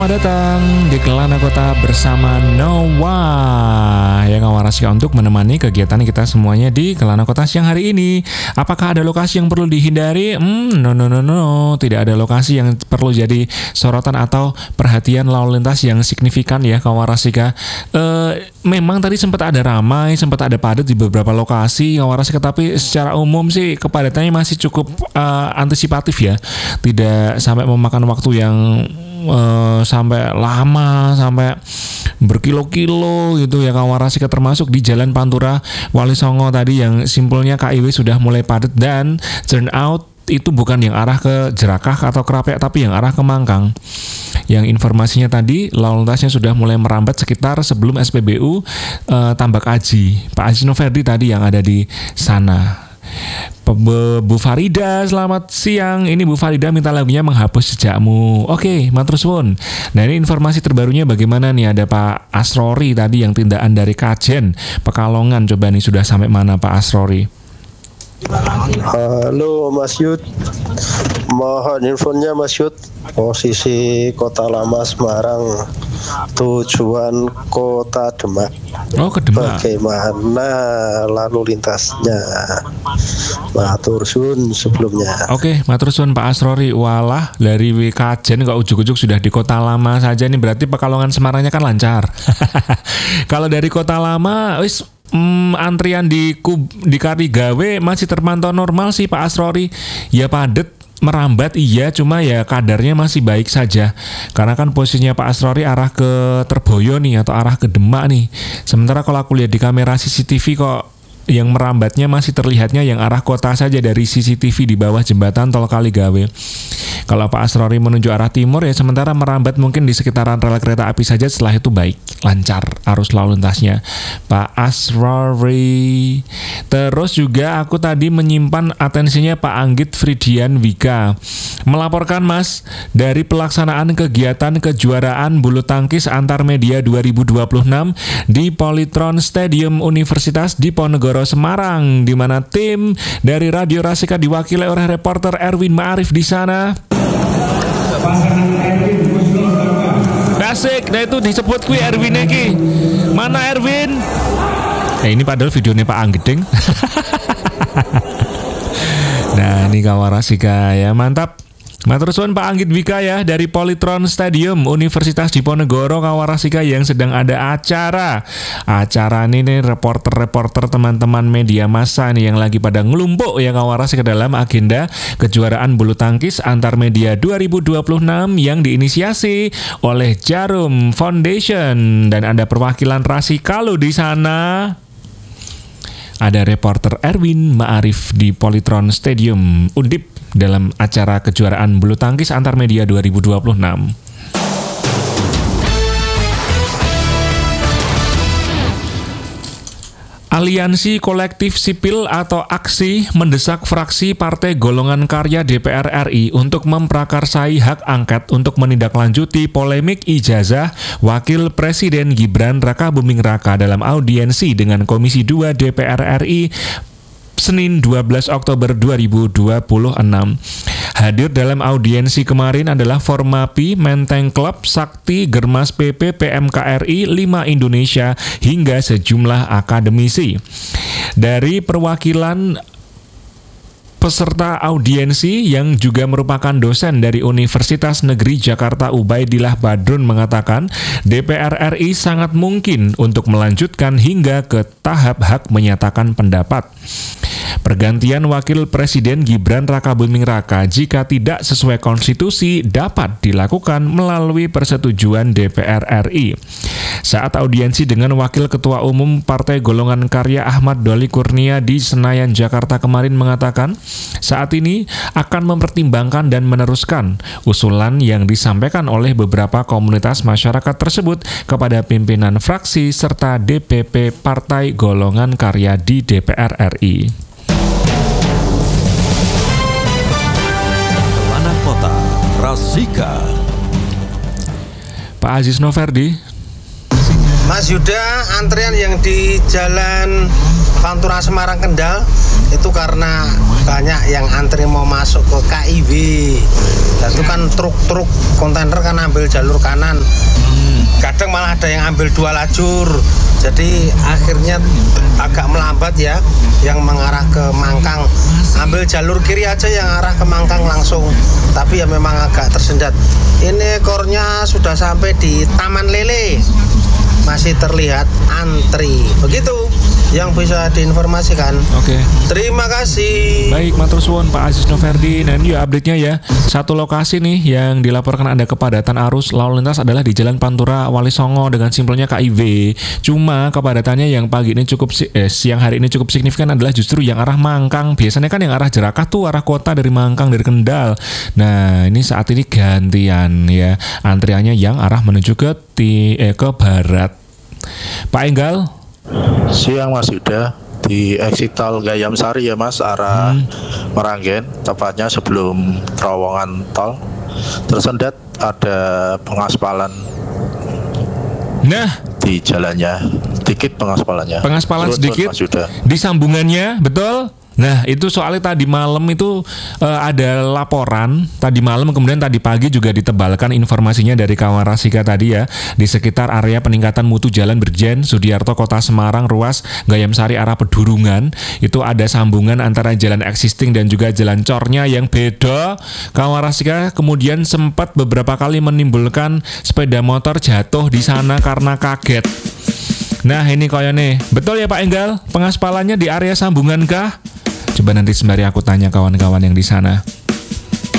Selamat datang di Kelana Kota bersama Noah yang Warasika untuk menemani kegiatan kita semuanya di Kelana Kota siang hari ini. Apakah ada lokasi yang perlu dihindari? No. Tidak ada lokasi yang perlu jadi sorotan atau perhatian lalu lintas yang signifikan ya Warasika. Memang tadi sempat ada ramai, sempat ada padat di beberapa lokasi Warasika, tapi secara umum sih kepadatannya masih cukup antisipatif ya. Tidak sampai memakan waktu yang sampai lama, sampai berkilo-kilo gitu ya Warasika, termasuk di Jalan Pantura Wali Songo tadi yang simpelnya KIW sudah mulai padat dan turn out itu bukan yang arah ke Jerakah atau Krapek tapi yang arah ke Mangkang. Yang informasinya tadi lalu lintasnya sudah mulai merambat sekitar sebelum SPBU Tambak Aji. Pak Aji Noverdi tadi yang ada di sana. Bu Farida, selamat siang. Ini Bu Farida minta lagunya Menghapus Jejakmu. Oke, matur suwun. Nah, ini informasi terbarunya bagaimana nih? Ada Pak Asrori tadi yang tindakan dari Kajen Pekalongan. Coba nih sudah sampai mana Pak Asrori? Halo Mas Yud, mohon infonya Mas Yud, posisi Kota Lama Semarang tujuan Kota Demak. Oh, ke Demak. Bagaimana lalu lintasnya? Matur suwun sebelumnya. Oke, matur suwun Pak Asrori. Walah, dari Kajen kok ujuk-ujuk sudah di Kota Lama saja nih, berarti Pekalongan Semarangnya kan lancar. Kalau dari Kota Lama wis antrian di Karigawe masih terpantau normal sih Pak Asrori. Ya padat, merambat iya, cuma ya kadarnya masih baik saja. Karena kan posisinya Pak Asrori arah ke Terboyo nih atau arah ke Demak nih. Sementara kalau aku lihat di kamera CCTV kok yang merambatnya masih terlihatnya yang arah kota saja dari CCTV di bawah jembatan Tol Kaligawe. Kalau Pak Asrori menuju arah timur ya sementara merambat mungkin di sekitaran rel kereta api saja, setelah itu baik, lancar arus lalu lintasnya Pak Asrori. Terus juga aku tadi menyimpan atensinya Pak Anggit Fridian Wika melaporkan Mas dari pelaksanaan kegiatan kejuaraan bulu tangkis antar media 2026 di Polytron Stadium Universitas Diponegoro Semarang, di mana tim dari Radio Rasika diwakili oleh reporter Erwin Ma'arif di sana. Asik, nah itu disebut kui Erwin iki. Mana Erwin? Ini padahal videonya Pak Anggeding. Nah, ini Kawarasika ya, mantap. Matur suwun Pak Anggit Wika ya dari Polytron Stadium Universitas Diponegoro Kawarasika yang sedang ada acara. Acara ini nih reporter-reporter teman-teman media massa nih yang lagi pada ngelumpuk ya Kawarasika dalam agenda kejuaraan bulu tangkis antar media 2026 yang diinisiasi oleh Jarum Foundation dan ada perwakilan Rasikalu di sana. Ada reporter Erwin Ma'arif di Polytron Stadium Undip dalam acara kejuaraan bulu tangkis antar media 2026. Aliansi Kolektif Sipil atau AKSI mendesak fraksi Partai Golongan Karya DPR RI untuk memprakarsai hak angket untuk menindaklanjuti polemik ijazah Wakil Presiden Gibran Rakabuming Raka dalam audiensi dengan Komisi 2 DPR RI Senin 12 Oktober 2026. Hadir dalam audiensi kemarin adalah Formapi, Menteng Club, Sakti, Germas PP, PMKRI, 5 Indonesia, hingga sejumlah akademisi. Dari perwakilan peserta audiensi yang juga merupakan dosen dari Universitas Negeri Jakarta Ubaidillah Badrun mengatakan DPR RI sangat mungkin untuk melanjutkan hingga ke tahap hak menyatakan pendapat. Pergantian Wakil Presiden Gibran Rakabuming Raka jika tidak sesuai konstitusi dapat dilakukan melalui persetujuan DPR RI. Saat audiensi dengan Wakil Ketua Umum Partai Golongan Karya Ahmad Doli Kurnia di Senayan, Jakarta kemarin mengatakan saat ini akan mempertimbangkan dan meneruskan usulan yang disampaikan oleh beberapa komunitas masyarakat tersebut kepada pimpinan fraksi serta DPP Partai Golongan Karya di DPR RI. Kelana Kota Rasika. Pak Aziz Noverdi. Mas Yuda, antrian yang di Jalan Pantura Semarang Kendal itu karena banyak yang antri mau masuk ke KIW. Dan itu kan truk-truk kontainer kan ambil jalur kanan. Kadang malah ada yang ambil 2 lajur. Jadi akhirnya agak melambat ya, yang mengarah ke Mangkang. Ambil jalur kiri aja yang arah ke Mangkang langsung. Tapi ya memang agak tersendat. Ini ekornya sudah sampai di Taman Lele. Masih terlihat antri. Begitu yang bisa diinformasikan. Oke. Terima kasih. Baik, matur suwun Pak Aziz Noverdi. Dan yuk update-nya ya. Satu lokasi nih yang dilaporkan ada kepadatan arus lalu lintas adalah di Jalan Pantura Wali Songo dengan simpelnya KIW. Cuma kepadatannya yang pagi ini siang hari ini cukup signifikan adalah justru yang arah Mangkang. Biasanya kan yang arah Jerakah tuh arah kota dari Mangkang, dari Kendal. Nah, ini saat ini gantian ya. Antriannya yang arah menuju ke barat. Pak Enggal. Siang Mas Yuda, di exit tol Gayam Sari ya Mas, arah Meranggen, tepatnya sebelum terowongan tol. Tersendat ada pengaspalan. Nah, di jalannya, dikit pengaspalannya. Pengaspalan sedikit di sambungannya, betul? Nah, itu soalnya tadi malam itu ada laporan tadi malam, kemudian tadi pagi juga ditebalkan informasinya dari kawan Rasika tadi ya, di sekitar area peningkatan mutu jalan Brigjen Sudiarto Kota Semarang ruas Gayam Sari arah Pedurungan, itu ada sambungan antara jalan existing dan juga jalan cornya yang beda. Kawan Rasika kemudian sempat beberapa kali menimbulkan sepeda motor jatuh di sana karena kaget. Nah, ini kayaknya betul ya Pak Enggal, pengaspalannya di area sambungan kah? Coba nanti sembari aku tanya kawan-kawan yang di sana.